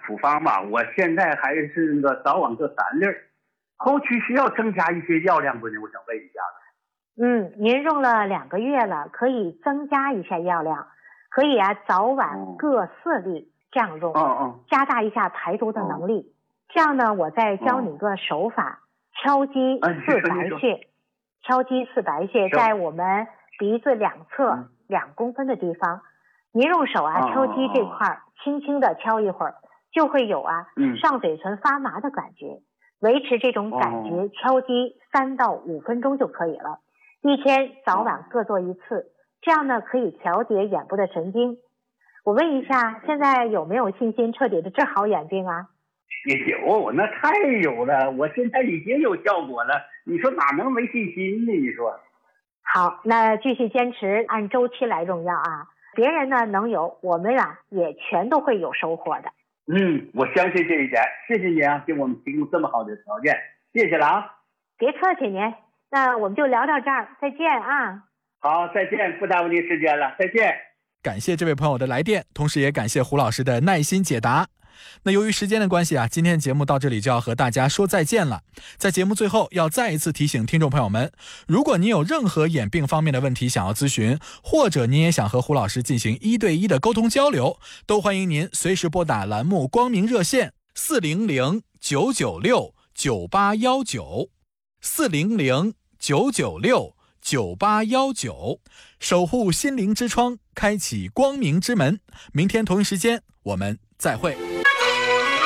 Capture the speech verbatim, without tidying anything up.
处方吧，我现在还是那个早晚各三粒，后期需要增加一些药量不呢？我想问一下。 嗯，您用了两个月了，可以增加一下药量，可以啊，早晚各四粒这样用， 哦哦， 加大一下排毒的能力。这样呢，我再教你个手法，敲击四白穴，敲击四白穴在我们鼻子两侧两公分的地方，您用手啊敲击这块，轻轻的敲一会儿，就会有啊上嘴唇发麻的感觉。维持这种感觉，敲击三到五分钟就可以了。一天早晚各做一次，这样呢可以调节眼部的神经。我问一下，现在有没有信心彻底的治好眼病啊？ 有，那太有了，我现在已经有效果了，你说哪能没信心呢？你说。 好，那继续坚持按周期来用药啊，别人呢能有，我们啊也全都会有收获的。 嗯，我相信这一点，谢谢你啊，给我们提供这么好的条件，谢谢了啊。 别客气您，那我们就聊到这儿，再见啊。 好，再见，不耽误您时间了，再见。 感谢这位朋友的来电，同时也感谢胡老师的耐心解答。那由于时间的关系啊，今天的节目到这里就要和大家说再见了。在节目最后要再一次提醒听众朋友们，如果您有任何眼病方面的问题想要咨询，或者您也想和胡老师进行一对一的沟通交流，都欢迎您随时拨打栏目光明热线四零零九九六九八一九 四零零九九六九八一九，守护心灵之窗，开启光明之门。明天同一时间我们再会。